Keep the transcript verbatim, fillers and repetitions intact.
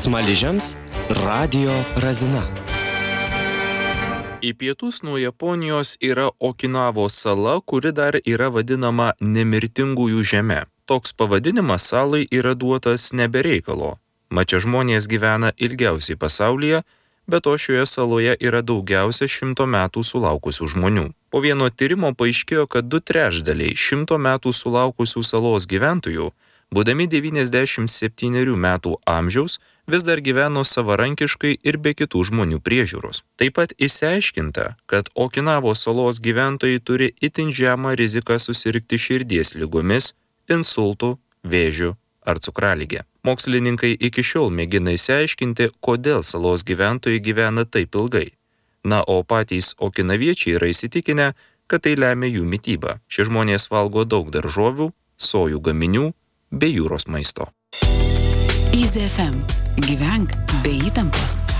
Smaližiams Radio Razina. Į pietus nuo Japonijos yra Okinavos sala, kuri dar yra vadinama nemirtingųjų žeme. Toks pavadinimas salai yra duotas ne be reikalo. Mat čia žmonės gyvena ilgiausiai pasaulyje, bet to šioje saloje yra daugiausia šimto metų sulaukusių žmonių. Po vieno tyrimo paaiškėjo, kad du trečdaliai šimto metų sulaukusių salos gyventojų, būdami devyniasdešimt septynerių metų amžiaus, vis dar gyveno savarankiškai ir be kitų žmonių priežiūros. Taip pat išsiaiškinta, kad Okinavos salos gyventojai turi itin žemą riziką susirgti širdies ligomis, insultų, vėžiu ar cukralige. Mokslininkai iki šiol mėgina išsiaiškinti, kodėl salos gyventojai gyvena taip ilgai. Na, o patys okinaviečiai yra įsitikinę, kad tai lemia jų mitybą. Šie žmonės valgo daug daržovių, sojų gaminių bei jūros maisto. Easy F M. Gyvenk be įtampos.